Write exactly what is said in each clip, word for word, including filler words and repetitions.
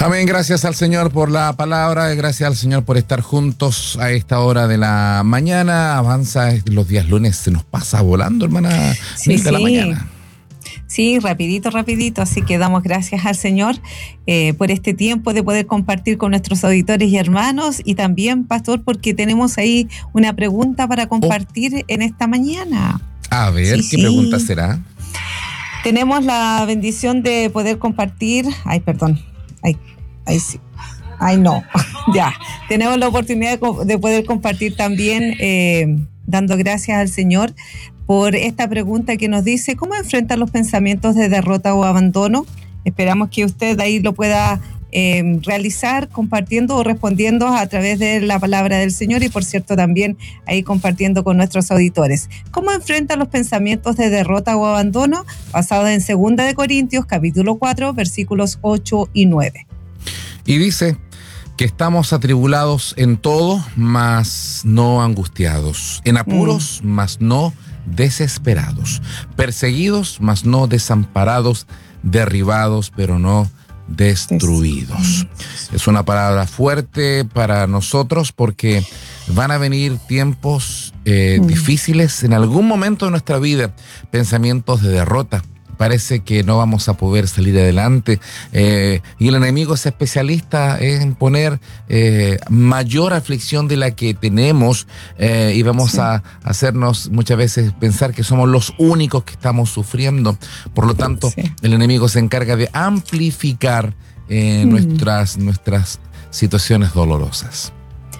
Amén, gracias al Señor por la palabra, gracias al Señor por estar juntos a esta hora de la mañana. Avanza, los días lunes se nos pasa volando, hermana, sí, de sí. la mañana. Sí, rapidito, rapidito, así que damos gracias al Señor eh, por este tiempo de poder compartir con nuestros auditores y hermanos, y también, pastor, porque tenemos ahí una pregunta para compartir oh. en esta mañana. A ver, sí, ¿qué sí. pregunta será? Tenemos la bendición de poder compartir, ay, perdón, ay, ay, sí. Ay, no, ya. Tenemos la oportunidad de, de poder compartir también, eh, dando gracias al Señor por esta pregunta que nos dice: ¿cómo enfrentar los pensamientos de derrota o abandono? Esperamos que usted ahí lo pueda eh, realizar compartiendo o respondiendo a través de la palabra del Señor, y por cierto también ahí compartiendo con nuestros auditores. ¿Cómo enfrentar los pensamientos de derrota o abandono? Basado en segunda de Corintios, capítulo cuatro, versículos ocho y nueve. Y dice que estamos atribulados en todo, mas no angustiados, en apuros, mm. mas no desesperados, perseguidos, mas no desamparados, derribados, pero no destruidos. Es una palabra fuerte para nosotros, porque van a venir tiempos eh, mm. difíciles en algún momento de nuestra vida, pensamientos de derrota. Parece que no vamos a poder salir adelante, eh, y el enemigo es especialista en poner eh, mayor aflicción de la que tenemos, eh, y vamos sí. a hacernos muchas veces pensar que somos los únicos que estamos sufriendo. Por lo tanto, sí. el enemigo se encarga de amplificar eh, mm. nuestras, nuestras situaciones dolorosas.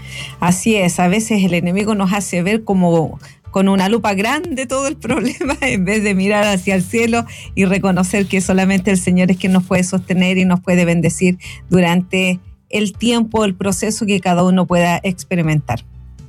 Así es, a veces el enemigo nos hace ver como con una lupa grande todo el problema, en vez de mirar hacia el cielo y reconocer que solamente el Señor es quien nos puede sostener y nos puede bendecir durante el tiempo, el proceso que cada uno pueda experimentar.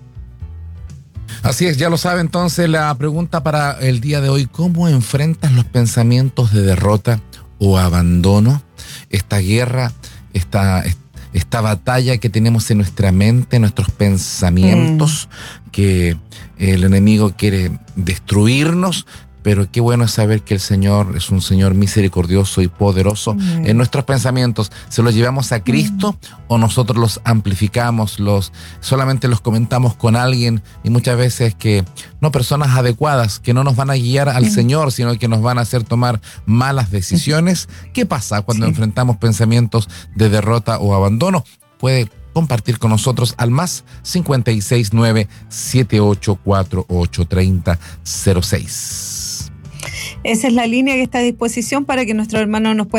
Así es, ya lo sabe. Entonces la pregunta para el día de hoy: ¿cómo enfrentas los pensamientos de derrota o abandono? Esta guerra, esta, esta batalla que tenemos en nuestra mente, nuestros pensamientos, mm. que el enemigo quiere destruirnos, pero qué bueno es saber que el Señor es un Señor misericordioso y poderoso. Mm. En nuestros pensamientos, ¿se los llevamos a Cristo mm. o nosotros los amplificamos, los solamente los comentamos con alguien, y muchas veces que no personas adecuadas, que no nos van a guiar al mm. Señor, sino que nos van a hacer tomar malas decisiones? ¿Qué pasa cuando sí. enfrentamos pensamientos de derrota o abandono? Puede compartir con nosotros al más cincuenta y seis, nueve, siete ocho cuatro ocho, treinta, cero seis. Esa es la línea que está a disposición para que nuestros hermanos nos puedan